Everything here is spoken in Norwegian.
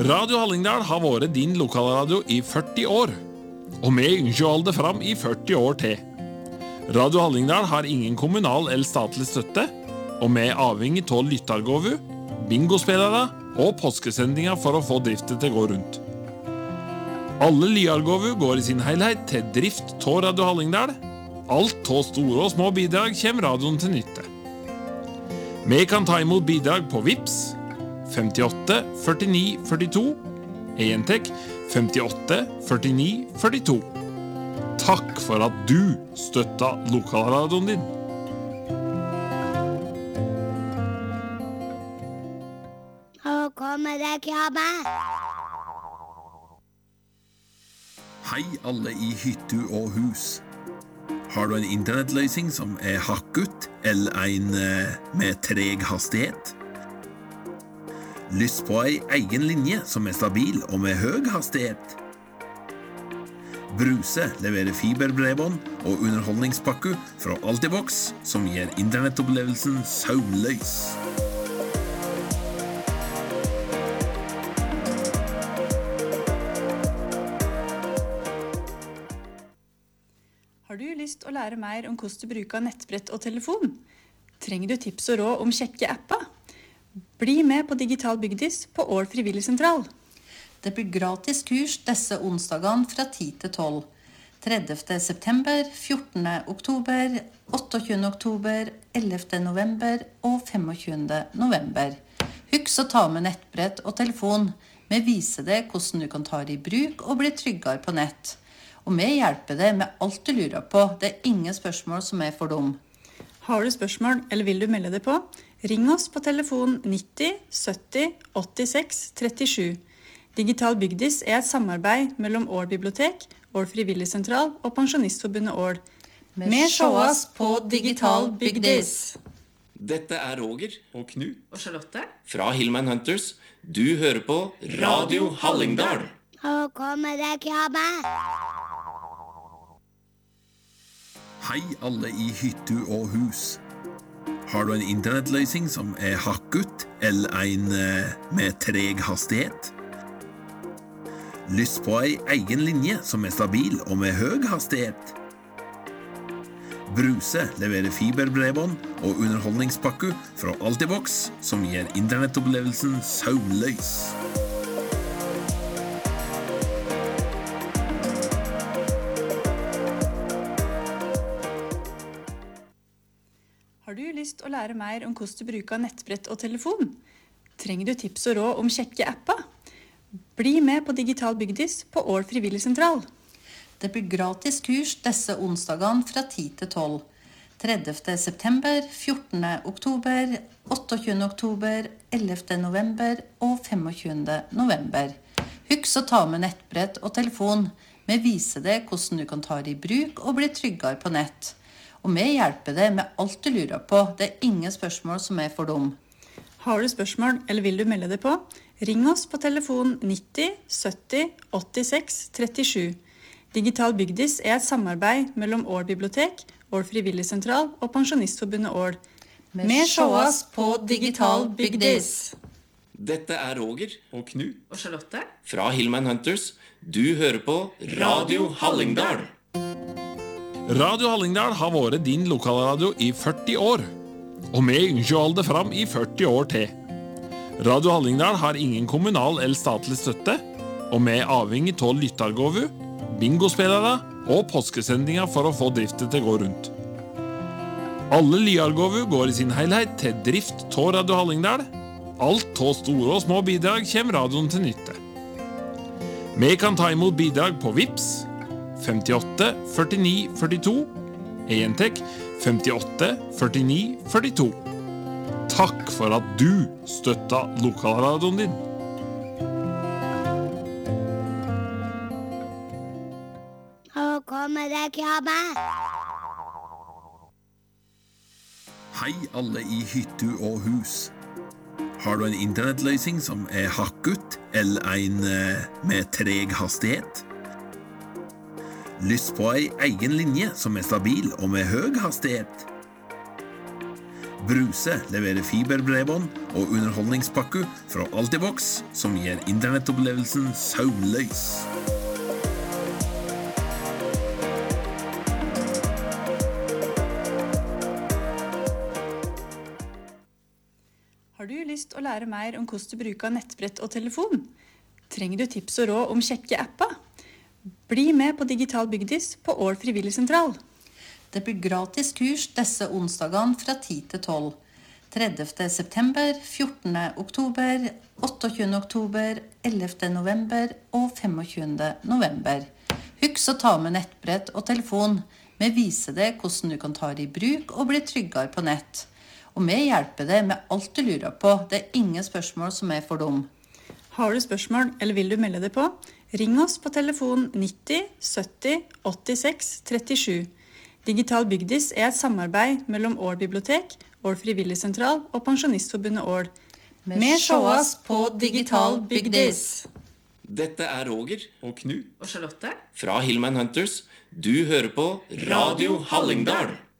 Radio Hallingdal har vært din lokalradio i 40 år, og vi ønsker å holde det fram i 40 år til. Radio Hallingdal har ingen kommunal eller statlig støtte, og vi er avhengig av lyttergåvu, bingospillere og påskesendinger for å få driften til å gå rundt. Alle lyargåvu går i sin helhet til drift av Radio Hallingdal. Alt av store og små bidrag kommer radioen til nytte. Vi kan ta imot bidrag på Vips 58 49 42, entek 58 49 42. Takk for at du støtta lokalradioen din. Nå kommer det krabbe. Hei alle i hyttu og hus. Har du en internettløsning som er hakket, eller en med treg hastighet? Lyst på en egen linje som er stabil og med høy hastighet? Bruse leverer fiberbredbånd og underholdningspakke fra Altibox, som gir internettopplevelsen søvnløs. Har du lyst å lære mer om hvordan du bruker nettbrett og telefon? Trenger du tips og råd om kjekke apper? Bli med på Digital Bygdis på Ål Frivilligsentral. Det blir gratis kurs disse onsdagene fra 10 til 12. 30. september, 14. oktober, 28. oktober, 11. november og 25. november. Husk å ta med nettbrett og telefon. Vi viser deg hvordan du kan ta det i bruk og bli tryggere på nett. Og vi hjelper deg med alt du lurer på. Det er ingen spørsmål som er for dum. Har du spørsmål eller vil du melde deg på? Ring oss på telefon 90 70 86 37. Digital Bygdis er et samarbeid mellom Ål bibliotek, Ål Frivilligsentral og Pensjonistforbundet Ål. Vi sjås på Digital Bygdis. Dette er Roger og Knut Og Charlotte? fra Hillman Hunters. Du hører på Radio Hallingdal. Nå kommer det krabbe. Hei alle i hyttu og hus. Har du en internettløsning som er hakket, eller en med treg hastighet? Lyst på en egen linje som er stabil og med høy hastighet? Bruse leverer fiberbredbånd og underholdningspakke fra Altibox, som gir internettopplevelsen søvnløs. Har du lyst å lære mer om hvordan du bruker nettbrett og telefon? Trenger du tips og råd om kjekke apper? Bli med på Digital Bygdis på Ål Frivilligsentral. Det blir gratis kurs disse onsdagene fra 10 til 12. 30. september, 14. oktober, 28. oktober, 11. november og 25. november. Husk å ta med nettbrett og telefon. Vi viser deg hvordan du kan ta det i bruk og bli tryggere på nett. Og vi hjelper deg med alt du lurer på. Det er ingen spørsmål som er for dum. Har du spørsmål eller vil du melde deg på? Ring oss på telefon 90 70 86 37. Digital Bygdis er et samarbeid mellom Ål bibliotek, Ål Frivilligsentral og Pensjonistforbundet Ål. Vi sjås på Digital Bygdis. Dette er Roger og Knut Og Charlotte? fra Hillman Hunters. Du hører på Radio Hallingdal. Radio Hallingdal har vært din lokalradio i 40 år, og vi ønsker å holde det fram i 40 år til. Radio Hallingdal har ingen kommunal eller statlig støtte, og vi er avhengig av lyttergåvu, bingospillere og påskesendinger for å få driften til å gå rundt. Alle lyargåvu går i sin helhet til drift av Radio Hallingdal. Alt av store og små bidrag kommer radioen til nytte. Vi kan ta imot bidrag på Vips 58 49 42, entek 58 49 42. Takk for at du støtta lokalradioen din. Nå kommer det krabbe. Hei alle i hyttu og hus. Har du en internettløsning som er hakket, eller en med treg hastighet? Lyst på en egen linje som er stabil og med høy hastighet? Bruse leverer fiberbredbånd og underholdningspakke fra Altibox, som gir internettopplevelsen søvnløs. Har du lyst å lære mer om hvordan du bruker nettbrett og telefon? Trenger du tips og råd om kjekke apper? Bli med på Digital Bygdis på Ål frivilligsentral. Det blir gratis kurs disse onsdagene fra 10 til 12. 30. september, 14. oktober, 28. oktober, 11. november og 25. november. Husk å ta med nettbrett og telefon. Vi viser deg hvordan du kan ta det i bruk og bli tryggere på nett. Og vi hjelper deg med alt du lurer på. Det er ingen spørsmål som er for dum. Har du spørsmål eller vil du melde deg på? Ring oss på telefon 90 70 86 37. Digital Bygdis er et samarbeid mellom Ål bibliotek, Ål frivilligsentral og Pensjonistforbundet Ål. Vi sees på Digital Bygdis. Dette er Roger Og Knut. Og Charlotte? fra Hillman Hunters. Du hører på Radio Hallingdal.